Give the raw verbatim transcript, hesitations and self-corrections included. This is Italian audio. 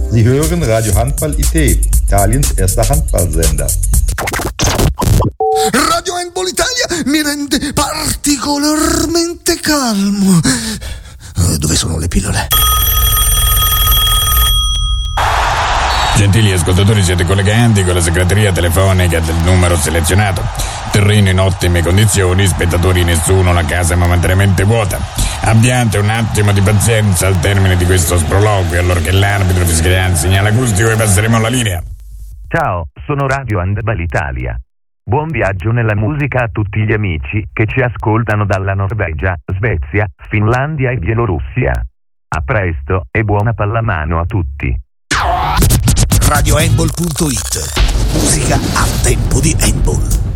Sie hören Radio Handball I T, Italiens erster Handballsender. Radio Handball Italia mi rende particolarmente calmo. Dove sono le pillole? Gentili ascoltatori, siete collegati con la segreteria telefonica del numero selezionato. Terreno in ottime condizioni, spettatori nessuno, la casa è momentaneamente vuota. Abbiate un attimo di pazienza al termine di questo sproloquio, allora che l'arbitro fischierà il segnale acustico e passeremo alla linea. Ciao, sono Radio Handball Italia. Buon viaggio nella musica a tutti gli amici che ci ascoltano dalla Norvegia, Svezia, Finlandia e Bielorussia. A presto e buona pallamano a tutti. Radio Handball punto it. Musica a tempo di handball.